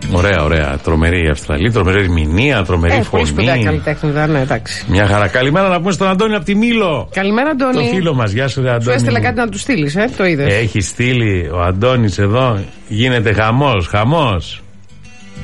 Ωραία, ωραία. Τρομερή η Αυστραλία, τρομερή ερμηνεία, τρομερή φωνή. Σπουδαία καλλιτέχνηδα, ναι, εντάξει. Μια χαρά. Καλημέρα να πούμε στον Αντώνη από τη Μήλο. Καλημέρα, Αντώνη. Το φίλο μας, γεια σου, Αντώνη. Σου έστειλα κάτι να του στείλει, το είδες. Έχει στείλει ο Αντώνης εδώ. Γίνεται χαμός, χαμός.